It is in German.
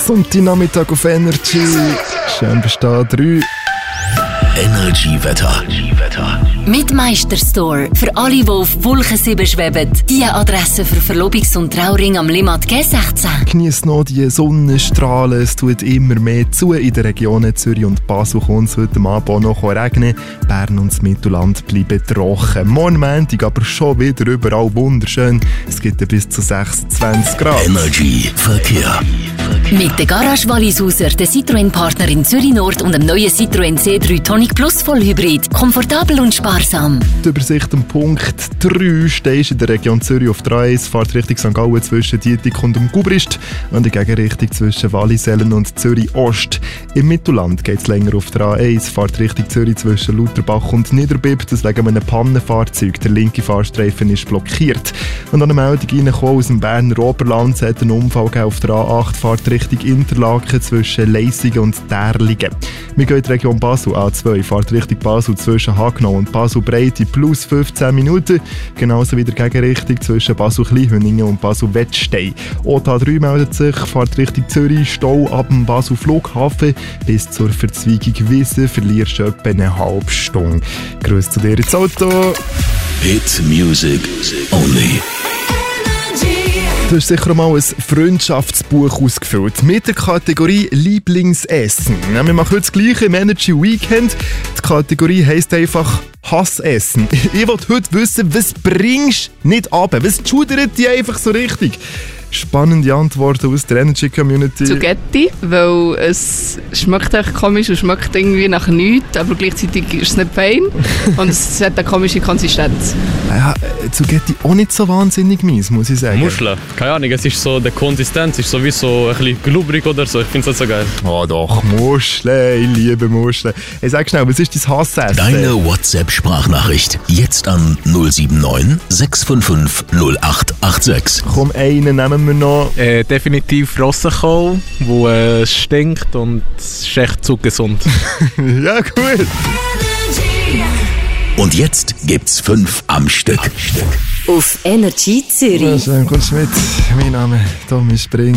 Sonntagnachmittag auf Energy. Schön bist du da, 3. Energy-Wetter. Mit Meisterstore. Für alle, die auf Wolken 7 schweben. Die Adresse für Verlobungs- und Trauring am Limmat G16. Genießt noch die Sonnenstrahlen. Es tut immer mehr zu. In den Regionen Zürich und Basel kommt es heute Abend auch noch regnen. Bern und das Mittelland bleiben trocken. Morgen Montag aber schon wieder überall wunderschön. Es gibt bis zu 26 Grad. Energy Verkehr. Mit der Garage Wallisauser, der Citroën-Partner in Zürich Nord und dem neuen Citroën C3 Tonic Plus Vollhybrid. Komfortabel und sparsam. Die Übersicht am Punkt 3 stehst in der Region Zürich auf 3, fährt Richtung St. Gallen zwischen Dietik und Gubrist und in Gegenrichtung zwischen Wallisellen und Zürich Ost. Im Mittelland geht es länger auf 3, fährt Richtung Zürich zwischen Lauterbach und Niederbipp, das wegen einem Pannenfahrzeug. Der linke Fahrstreifen ist blockiert. Und an eine Meldung reingekommen aus dem Berner Oberland, es hat einen Unfall gegeben auf der A8, fährt Richtung Interlaken zwischen Leisingen und Därlingen. Wir gehen in die Region Basel, A2, fährt Richtung Basel zwischen Hagenau und Basel-Breite plus 15 Minuten. Genauso wie der Gegenrichtung zwischen Basel-Kleinhüningen und Basel-Wettstein. OTA3 meldet sich, fährt Richtung Zürich, Stau ab dem Basel-Flughafen bis zur Verzweigung Wiesen, verlierst du etwa eine halbe Stunde. Grüß zu dir ins Auto. Hit Music Only. Du hast sicher mal ein Freundschaftsbuch ausgefüllt mit der Kategorie Lieblingsessen. Ja, wir machen heute das Gleiche im Energy Weekend. Die Kategorie heisst einfach Hassessen. Ich will heute wissen, was bringst du nicht runter? Was schudert dich einfach so richtig? Spannende Antworten aus der Energy Community. Zugetti, weil es schmeckt echt komisch und schmeckt irgendwie nach nichts, aber gleichzeitig ist es nicht fein und es hat eine komische Konsistenz. Ja, Zugetti auch nicht so wahnsinnig mies, muss ich sagen. Muscheln, keine Ahnung, es ist so, die Konsistenz ist sowieso ein bisschen glubrig oder so, ich finde es nicht so geil. Oh doch, Muscheln, ich liebe Muscheln. Hey, sag schnell, was ist dein Hassessen? Deine WhatsApp-Sprachnachricht jetzt an 079 655 0886. Komm, einen nehmen wir noch. Definitiv Rossenkohl, wo stinkt und es ist echt zu gesund. Ja, gut. Und jetzt gibt's 5 am Stück. Auf Energy Zürich. Also, kommst du mit? Mein Name ist Tommy Spring.